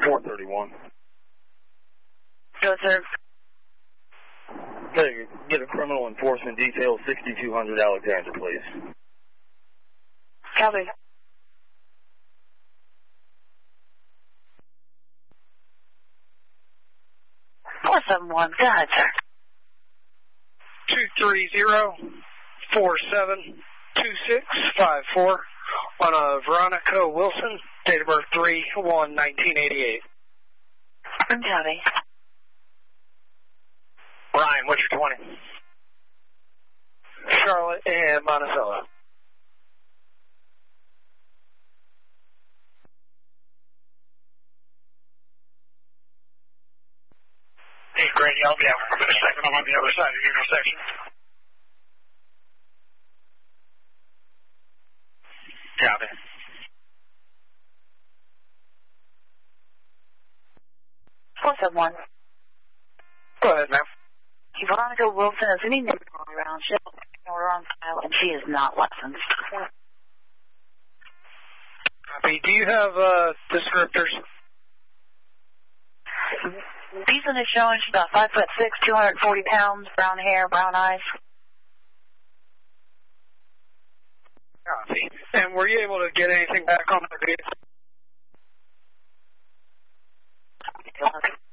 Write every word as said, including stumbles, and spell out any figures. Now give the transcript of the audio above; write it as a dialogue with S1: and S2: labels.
S1: four thirty-one.
S2: Go, sir.
S1: Okay, get a criminal enforcement detail, sixty-two hundred Alexander, please.
S2: Copy. four seven one, go ahead, sir.
S3: two three zero, four seven two six five four on a Veronica Wilson, date of birth three one nineteen eighty-eight.
S2: Copy.
S1: Brian, what's your twenty?
S3: Charlotte and Monticello.
S1: Hey, Grady, I'll be out for a second. I'm on the other side of the intersection. Copy.
S2: four seven one.
S3: Go ahead, ma'am.
S2: Veronica Wilson has any number around. She has an order on file, and she is not licensed.
S3: Copy. Do you have uh, descriptors?
S2: Beeson is showing she's about five foot six, two hundred forty pounds, brown hair, brown eyes.
S3: Copy. And were you able to get anything back on the vehicle?